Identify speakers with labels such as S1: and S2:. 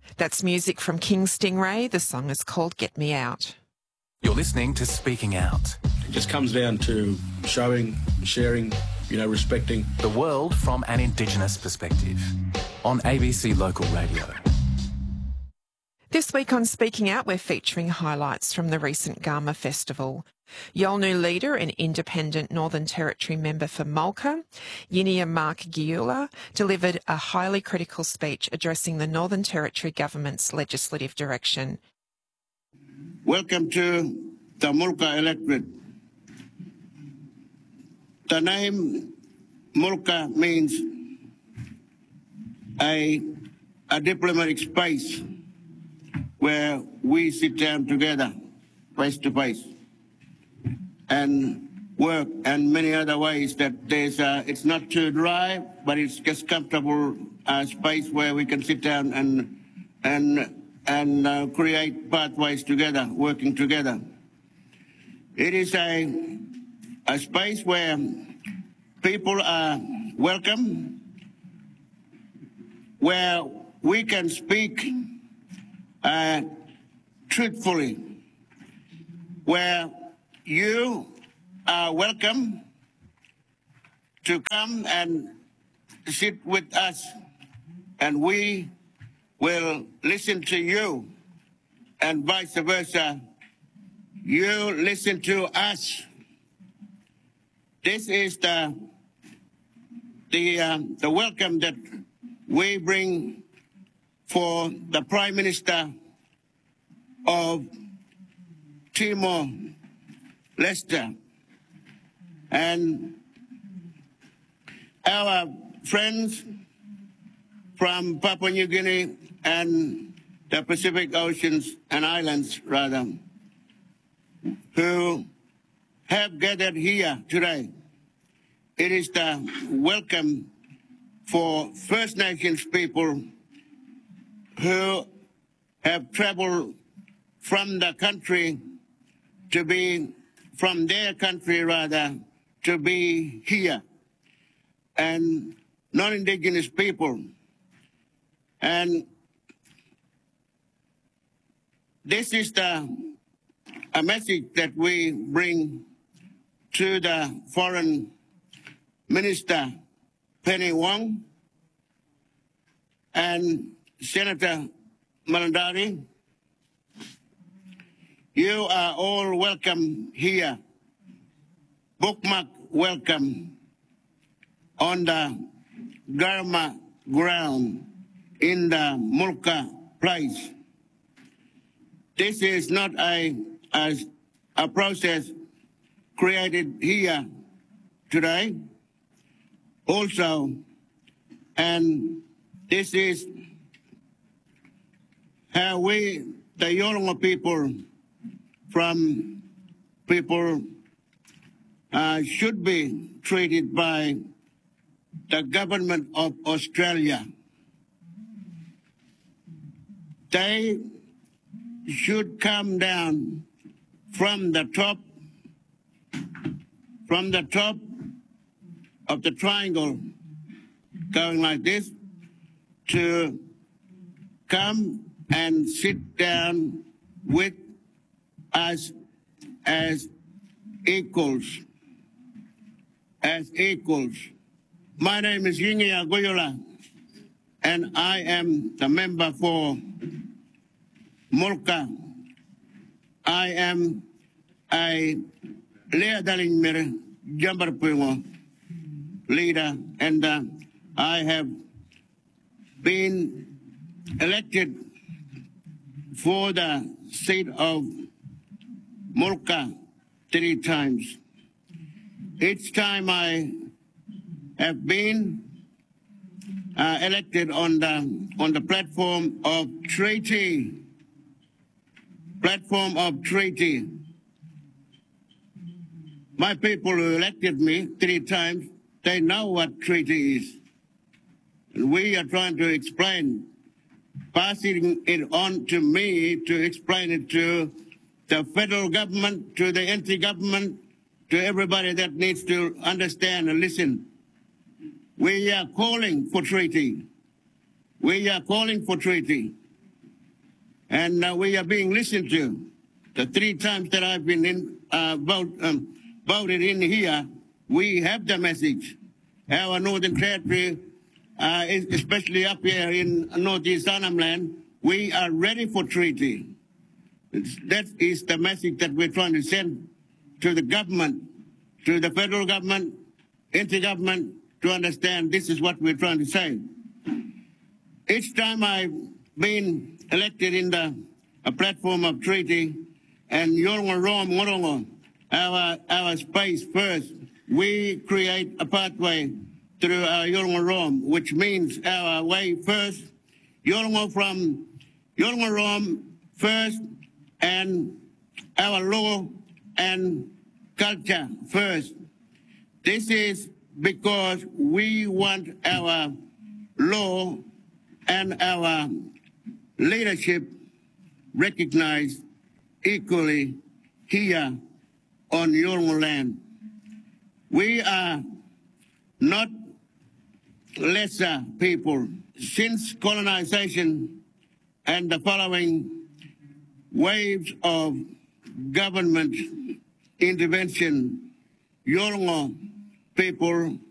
S1: That's music from King Stingray. The song is called Get Me Out.
S2: You're listening to Speaking Out.
S3: It just comes down to showing, sharing, respecting
S2: the world from an Indigenous perspective on ABC Local Radio.
S1: This week on Speaking Out, we're featuring highlights from the recent Garma Festival. Yolngu leader and independent Northern Territory member for Mulka, Yinia Mark Giula, delivered a highly critical speech addressing the Northern Territory government's legislative direction.
S4: Welcome to the Mulka electorate. The name Mulka means a diplomatic space where we sit down together, face to face, and work, and many other ways that it's not too dry, but it's just comfortable space where we can sit down and create pathways together, working together. It is a space where people are welcome, where we can speak truthfully, where you are welcome to come and sit with us, and we will listen to you, and vice versa. You listen to us. This is the welcome that we bring for the Prime Minister of Timor-Leste and our friends from Papua New Guinea and the Pacific Oceans and Islands, rather, who have gathered here today. It is the welcome for First Nations people who have traveled from the country to be, from their country rather, to be here, and non-Indigenous people. And this is a message that we bring to the Foreign Minister Penny Wong and Senator Malandari. You are all welcome here. Bookmark welcome on the Garma ground in the Mulka place. This is not a process created here today also, and this is how we, the Yolngu people, should be treated by the government of Australia. They should come down from the top of the triangle, going like this, to come and sit down with us as equals. My name is Yinia Goyola, and I am the member for Mulka. I am a Leadaling Jambarpungo leader, and I have been elected for the seat of Mulka 3 times. Each time I have been elected on the platform of treaty. My people who elected me 3 times, they know what treaty is. And we are trying to explain, passing it on to me to explain it to the federal government, to the NT government, to everybody that needs to understand and listen. We are calling for treaty. and we are being listened to. The 3 times that I've been voted in here, we have the message. Our Northern Territory, especially up here in Northeast Arnhem Land, we are ready for treaty. That is the message that we're trying to send to the government, to the federal government, intergovernment, to understand this is what we're trying to say. Each time I've been elected in a platform of treaty, and Yolngu our space first, we create a pathway through our Yolngu, which means our way first, Yolngu from Yolngu first, and our law and culture first. This is because we want our law and our leadership recognized equally here on Yolngu land. We are not lesser people. Since colonization and the following waves of government intervention, Yolngu people